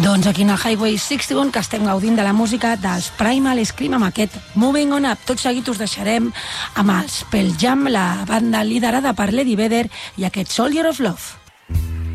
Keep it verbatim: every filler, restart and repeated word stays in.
Doncs aquí en el Highway seixanta-un, que estem gaudint de la música dels Primal Scream amb aquest Moving On Up. Tot seguit us deixarem amb els Pearl Jam, la banda liderada per l'Eddie Vedder, i aquest Soldier of Love.